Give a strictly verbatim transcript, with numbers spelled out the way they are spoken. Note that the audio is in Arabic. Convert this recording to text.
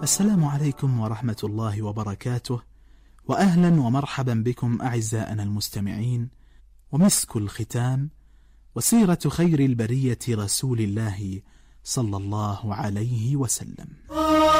السلام عليكم ورحمة الله وبركاته، وأهلا ومرحبا بكم أعزائنا المستمعين، ومسك الختام وسيرة خير البرية رسول الله صلى الله عليه وسلم.